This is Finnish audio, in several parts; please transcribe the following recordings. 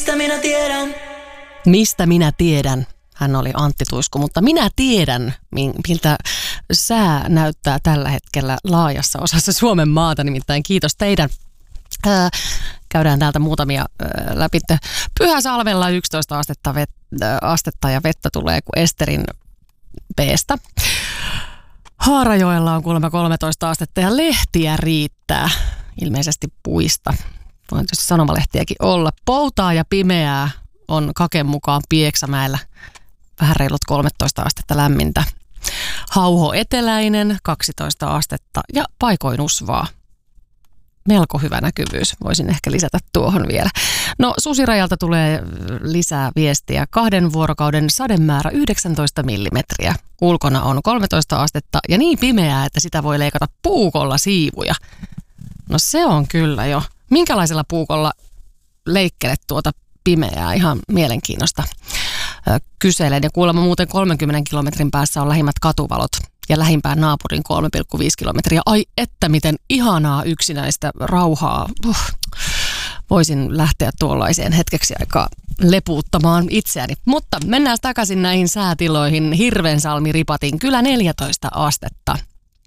Mistä minä tiedän? Mistä minä tiedän? Hän oli Antti Tuisku, mutta minä tiedän, miltä sää näyttää tällä hetkellä laajassa osassa Suomen maata, nimittäin kiitos teidän. Käydään täältä muutamia läpi. Pyhäsalmella 11 astetta ja vettä tulee kuin Esterin B:stä. Haarajoella on kuulemma 13 astetta ja lehtiä riittää, ilmeisesti puista. Voi tietysti sanomalehtiäkin olla. Poutaa ja pimeää on Kaken mukaan Pieksämäellä. Vähän reilut 13 astetta lämmintä. Hauho eteläinen 12 astetta ja paikoin usvaa. Melko hyvä näkyvyys, voisin ehkä lisätä tuohon vielä. No Susirajalta tulee lisää viestiä. 2 vuorokauden sademäärä 19 millimetriä. Ulkona on 13 astetta ja niin pimeää, että sitä voi leikata puukolla siivuja. No se on kyllä jo. Minkälaisella puukolla leikkelet tuota pimeää? Ihan mielenkiinnosta kyselen. Ja kuulemma muuten 30 kilometrin päässä on lähimmät katuvalot. Ja lähimpään naapurin 3,5 kilometriä. Ai että miten ihanaa yksinäistä rauhaa. Voisin lähteä tuollaiseen hetkeksi aikaa lepuuttamaan itseäni. Mutta mennään takaisin näihin säätiloihin. Hirvensalmi-Ripatin kylä 14 astetta.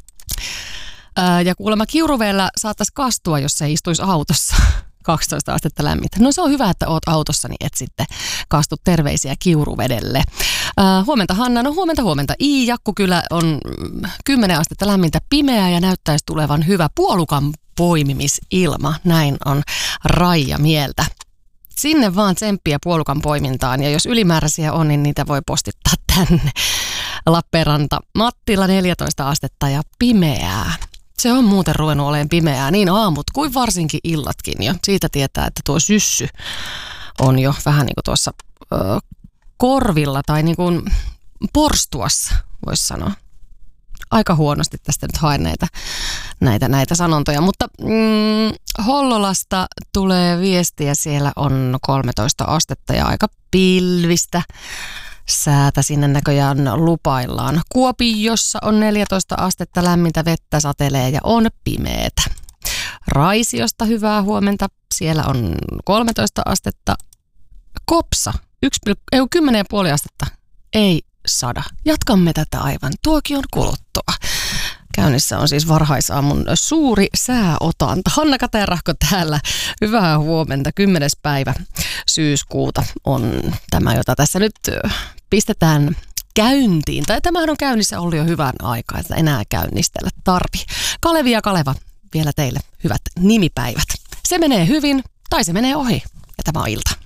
Ja kuulemma Kiuruvedellä saattaisi kastua, jos se istuisi autossa. 12 astetta lämmintä. No se on hyvä, että oot autossa, niin et sitten kastu terveisiä Kiuruvedelle. Huomenta Hanna, no huomenta. Jakkukylä on 10 astetta lämmintä, pimeää ja näyttäisi tulevan hyvä puolukan poimimisilma. Näin on Raija mieltä. Sinne vaan tsemppiä puolukan poimintaan ja jos ylimääräisiä on, niin niitä voi postittaa tänne. Lappeenranta, Mattila 14 astetta ja pimeää. Se on muuten ruvennut olemaan pimeää niin aamut kuin varsinkin illatkin jo. Siitä tietää, että tuo syssy on jo vähän niin kuin tuossa korvilla tai niin kuin porstuassa, voisi sanoa. Aika huonosti tästä nyt haen näitä sanontoja, mutta Hollolasta tulee viestiä. Siellä on 13 astetta ja aika pilvistä. Säätä sinne näköjään lupaillaan. Kuopiossa on 14 astetta lämmintä, vettä satelee ja on pimeetä. Raisiosta hyvää huomenta. Siellä on 13 astetta. Kopsa 10,5 astetta. Ei 100. Jatkamme tätä aivan tuokion kuluttua. Käynnissä on siis varhaisaamun suuri sääotanta. Hanna Katerahko täällä. Hyvää huomenta. 10. päivä syyskuuta on tämä, jota tässä nyt pistetään käyntiin. Tai tämähän on käynnissä ollut jo hyvän aikaa, että enää käynnistellä tarvi. Kalevi ja Kaleva, vielä teille hyvät nimipäivät. Se menee hyvin tai se menee ohi. Ja tämä on ilta.